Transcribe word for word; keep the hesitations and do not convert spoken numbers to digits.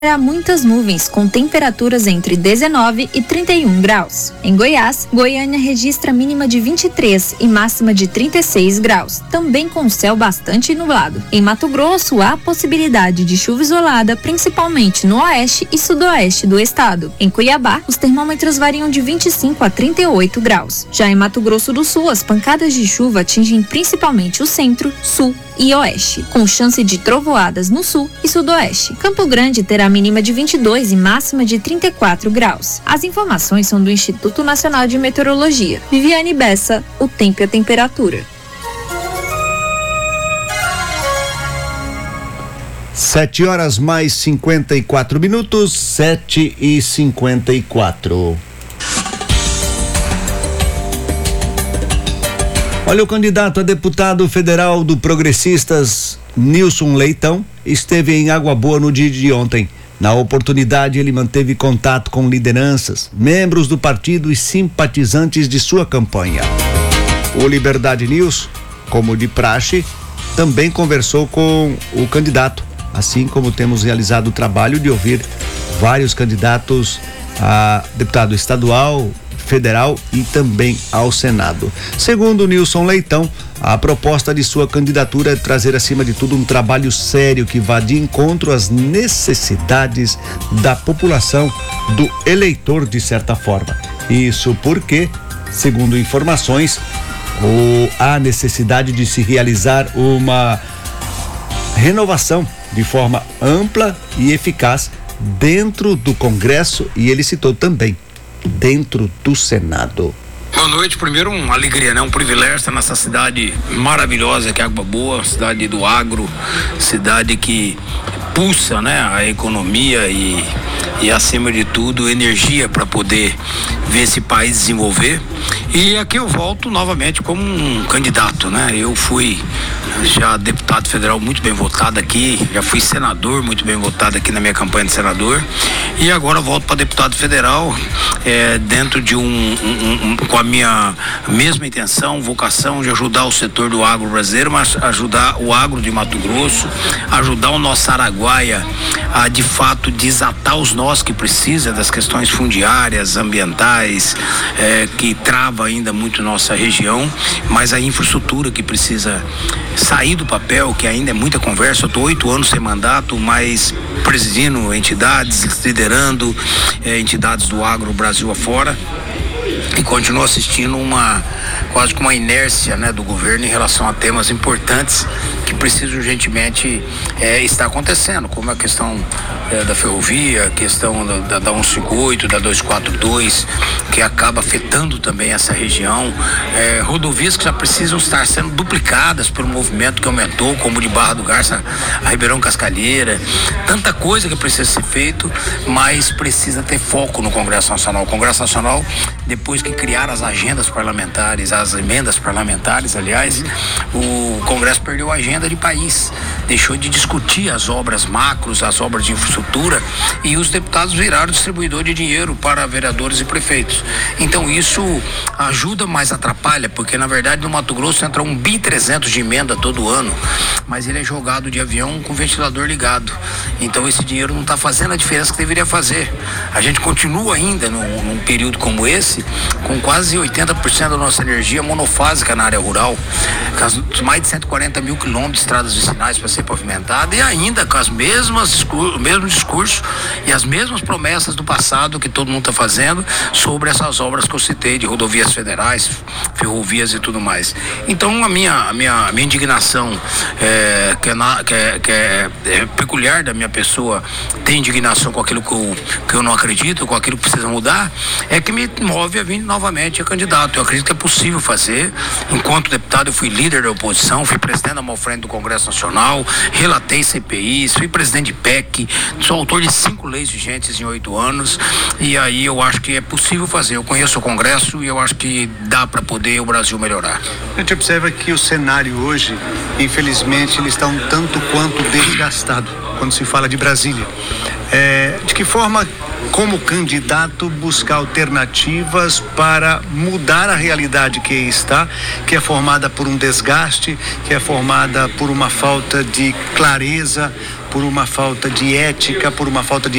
Há muitas nuvens, com temperaturas entre dezenove e trinta e um graus. Em Goiás, Goiânia registra mínima de vinte e três e máxima de trinta e seis graus, também com céu bastante nublado. Em Mato Grosso, há possibilidade de chuva isolada, principalmente no oeste e sudoeste do estado. Em Cuiabá, os termômetros variam de vinte e cinco a trinta e oito graus. Já em Mato Grosso do Sul, as pancadas de chuva atingem principalmente o centro, sul e oeste, com chance de trovoadas no sul e sudoeste. Campo Grande terá mínima de vinte e dois e máxima de trinta e quatro graus. As informações são do Instituto Nacional de Meteorologia. Viviane Bessa, o tempo e a temperatura. Sete horas mais cinquenta e quatro minutos, sete e cinquenta e quatro. Olha, o candidato a deputado federal do Progressistas, Nilson Leitão, esteve em Água Boa no dia de ontem. Na oportunidade, ele manteve contato com lideranças, membros do partido e simpatizantes de sua campanha. O Liberdade News, como de praxe, também conversou com o candidato, assim como temos realizado o trabalho de ouvir vários candidatos a deputado estadual, federal e também ao Senado. Segundo Nilson Leitão, a proposta de sua candidatura é trazer, acima de tudo, um trabalho sério que vá de encontro às necessidades da população, do eleitor, de certa forma. Isso porque, segundo informações, o, há necessidade de se realizar uma renovação de forma ampla e eficaz dentro do Congresso, e ele citou também dentro do Senado. Boa noite. Primeiro, uma alegria, né? Um privilégio estar nessa cidade maravilhosa que é Água Boa, cidade do agro, cidade que pulsa, né, a economia e, e acima de tudo, energia para poder ver esse país desenvolver. E aqui eu volto novamente como um candidato, né? Eu fui já deputado federal muito bem votado aqui, já fui senador muito bem votado aqui na minha campanha de senador, e agora volto para deputado federal, é, dentro de um, um, um com a minha mesma intenção, vocação de ajudar o setor do agro brasileiro, mas ajudar o agro de Mato Grosso, ajudar o nosso Araguaia a de fato desatar os nós que precisa das questões fundiárias, ambientais, é, que trava ainda muito nossa região, mas a infraestrutura que precisa sair do papel, que ainda é muita conversa. Eu estou oito anos sem mandato, mas presidindo entidades, liderando é, entidades do agro Brasil afora, e continuo assistindo uma quase que uma inércia, né, do governo em relação a temas importantes que precisam urgentemente é, estar acontecendo, como a questão é, da ferrovia, a questão da, da cento e cinquenta e oito, da duzentos e quarenta e dois, que acaba afetando também essa região, é, rodovias que já precisam estar sendo duplicadas pelo movimento que aumentou, como de Barra do Garça a Ribeirão Cascalheira, tanta coisa que precisa ser feito, mas precisa ter foco no Congresso Nacional. O Congresso Nacional, depois que criaram as agendas parlamentares, as emendas parlamentares, aliás, o Congresso perdeu a agenda de país, deixou de discutir as obras macros, as obras de infraestrutura, e os deputados viraram distribuidor de dinheiro para vereadores e prefeitos. Então isso ajuda, mas atrapalha, porque na verdade no Mato Grosso entra um bi trezentos de emenda todo ano, mas ele é jogado de avião com ventilador ligado. Então esse dinheiro não está fazendo a diferença que deveria fazer. A gente continua ainda num, num período como esse, com quase oitenta por cento da nossa energia monofásica na área rural, com mais de cento e quarenta mil quilômetros de estradas vicinais para ser pavimentada, e ainda com as mesmas, o mesmo discurso e as mesmas promessas do passado que todo mundo está fazendo sobre essas obras que eu citei, de rodovias federais, ferrovias e tudo mais. Então a minha, a minha, a minha indignação, é, que, é na, que, é, que é, é peculiar da minha pessoa, ter indignação com aquilo que eu, que eu não acredito, com aquilo que precisa mudar, é que me move a vir novamente a candidato. Eu acredito que é possível fazer. Enquanto deputado, eu fui líder da oposição, fui presidente da maior frente do Congresso Nacional, relatei C P Is, fui presidente de P E C, sou autor de cinco leis vigentes em oito anos, e aí eu acho que é possível fazer. Eu conheço o Congresso e eu acho que dá para poder o Brasil melhorar. A gente observa que o cenário hoje, infelizmente, ele está um tanto quanto desgastado quando se fala de Brasília. É, de que forma como candidato, buscar alternativas para mudar a realidade que está, que é formada por um desgaste, que é formada por uma falta de clareza, por uma falta de ética, por uma falta de